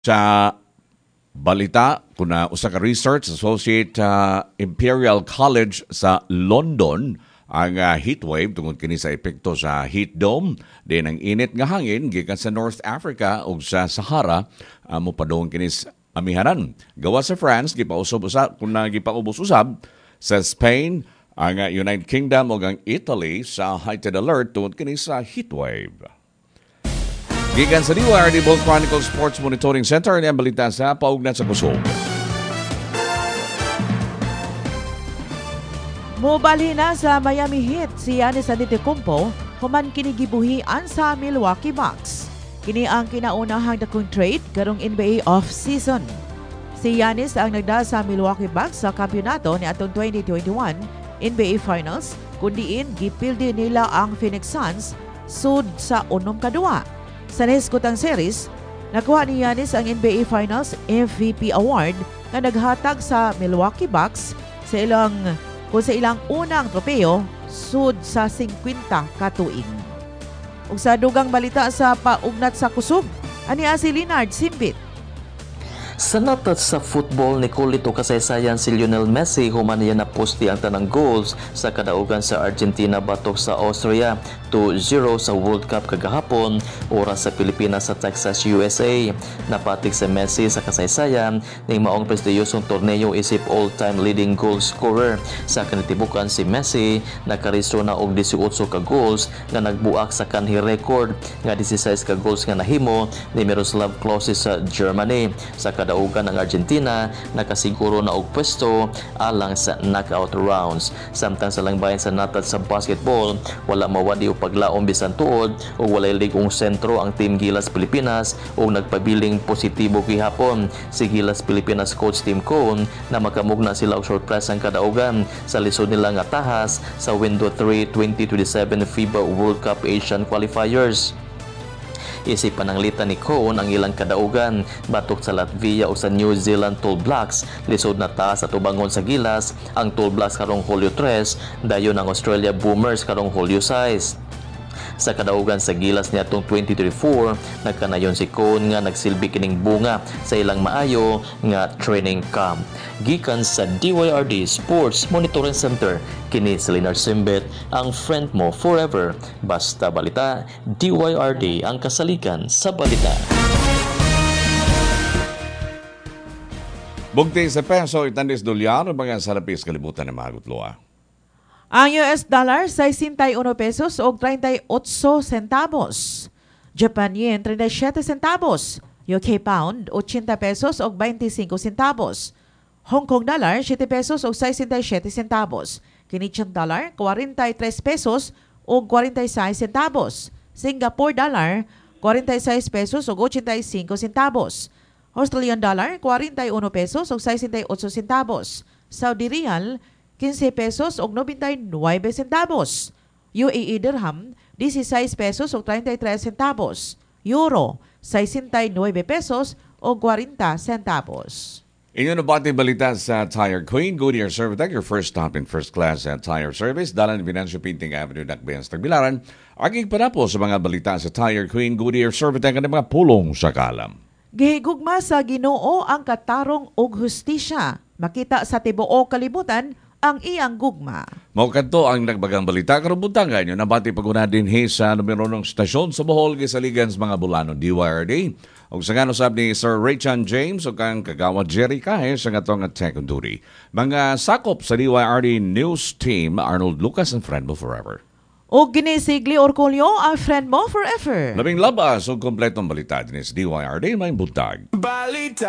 Sa balita, kuna usa ka research associate Imperial College sa London ang heatwave tungod kini sa epekto sa heat dome din ang init nga hangin gikan sa North Africa ug sa Sahara mopadong kini sa amihanan. Gawa sa France gipausab usab kuna gipaubos usab sa Spain, ang United Kingdom ug ang Italy sa heightened alert tungod kini sa heatwave. Gikan sa DYRD Bold Chronicles Sports Monitoring Center ang balita sa paugnat sa kusog. Mobalhin na sa Miami Heat si Giannis Antetokounmpo human kini gibuhian sa Milwaukee Bucks. Kini ang kinaunahang dakong trade karong NBA off-season. Si Giannis ang nagda sa Milwaukee Bucks sa kampyonato ni atong 2021 NBA Finals kundiin gipildi nila ang Phoenix Suns sud sa 6-2. Sa neskutang series, nakuha ni Giannis ang NBA Finals MVP award na naghatag sa Milwaukee Bucks sa ilang unang tropeo sud sa 50 ka tuig. Ug sa dugang balita sa paugnat sa kusog, ania si Leonard Simbit. Sa natat sa football ni kulito kasaysayan si Lionel Messi human niya naposti ang tanang goals sa kadaugan sa Argentina batok sa Austria 2-0 sa World Cup kagahapon oras sa Pilipinas sa Texas, USA. Napatik si Messi sa kasaysayan ning maong prestiyosong torneo isip all-time leading goal scorer. Sa kanitibukan si Messi nakarehistro na og 18 ka goals nga nagbuak sa kanhi record nga 16 ka goals nga nahimo ni Miroslav Klose sa Germany. Sa kadaugan ng Argentina nakasiguro na og pwesto alang sa knockout rounds. Samtang sa langbayan sa natat sa basketball wala mawadi o paglaom bisan tuod o walay ligong sentro ang Team Gilas Pilipinas o nagpabiling positibo gihapon. Si Gilas Pilipinas coach Tim Cone na makamugna sila og surprise ang kadaugan sa lisod nila nga tahas sa Window 3 2027 FIBA World Cup Asian Qualifiers. Isip pananglitan ni Cone ang ilang kadaugan batok sa Latvia o sa New Zealand Tall Blacks. Lisod na taas at ubangon sa Gilas ang Tall Blacks karong Hulyo 3, dayon ang Australia Boomers karong Hulyo 6. Sa kadaugan sa Gilas niadtong 2024, nagkanayon si Cone nga nagsilbi kining bunga sa ilang maayo nga training camp. Gikan sa DYRD Sports Monitoring Center, kini si Leonard Simbet, ang friend mo forever. Basta balita, DYRD ang kasalikan sa balita. Bugti sa peso, itandis dolyar, mga salapis kalibutan ng mga gutloa. Ang US dollar 61 pesos o 38 centavos. Japan yen 37 centavos. UK pound 80 pesos o 25 centavos. Hong Kong dollar 7 pesos o 67 centavos. Canadian dollar 43 pesos o 46 centavos. Singapore dollar 46 pesos o 85 centavos. Australian dollar 41 pesos o 68 centavos. Saudi riyal 15 pesos o 99 centavos. UAE dirham, 16 pesos o 33 centavos. Euro, 69 pesos o 40 centavos. Inyo na bati balita sa Tire Queen, Goodyear Servitec, your first stop in first class at tire service. Dalan Venancio Pinting Avenue, Dakbayan, Tagbilaran. Aging panapo sa mga balita sa Tire Queen, Goodyear Servitec, at mga pulong sa kalam. Gihigugma sa Ginoo ang katarong ug hustisya. Makita sa tibuok kalibutan ang iyang gugma. Maukanto ang nagbagang balita karong buntangan nyo nabati paguna din sa numero ng stasyon sa Bohol gisaligan sa mga bulano DYRD. O sa ngano sab ni Sir Raychan James o kang kagawad Jerry Cahe sa ngatong at second duty. Mga sakop sa DYRD News Team, Arnold Lucas and Friend Mo Forever. O ginisigli Orcolio ang Friend Mo Forever. Labing labas o kompletong balita din sa DYRD may buntag. Balita!